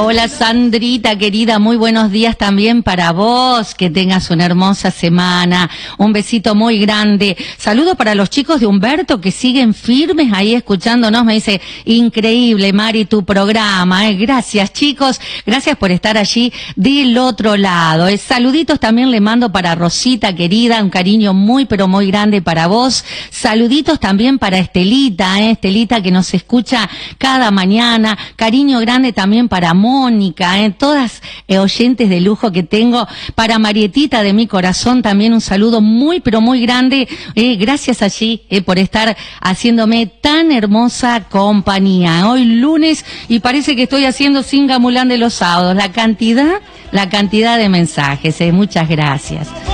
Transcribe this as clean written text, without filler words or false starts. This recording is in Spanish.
Hola Sandrita querida, muy buenos días también para vos, que tengas una hermosa semana, un besito muy grande, saludo para los chicos de Humberto que siguen firmes ahí escuchándonos, me dice, increíble Mari tu programa, gracias chicos, gracias por estar allí del otro lado, saluditos también le mando para Rosita querida, un cariño muy pero muy grande para vos, saluditos también para Estelita, Estelita que nos escucha cada mañana, cariño grande también para Mónica, todas oyentes de lujo que tengo, para Marietita de mi corazón también un saludo muy pero muy grande, gracias allí por estar haciéndome tan hermosa compañía, hoy lunes y parece que estoy haciendo Singamulán de los sábados, la cantidad de mensajes, muchas gracias.